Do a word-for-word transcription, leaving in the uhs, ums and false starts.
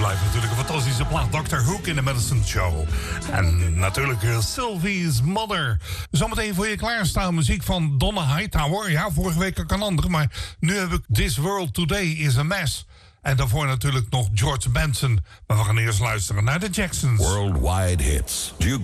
blijft natuurlijk een fantastische plaat. doctor Hook in de Medicine Show. En natuurlijk uh, Sylvie's Mother. Zometeen voor je klaarstaan muziek van Donna Hightower. Ja, vorige week ook een andere, maar nu heb ik This World Today is a Mess. En daarvoor natuurlijk nog George Benson. Maar we gaan eerst luisteren naar de Jacksons. Worldwide hits.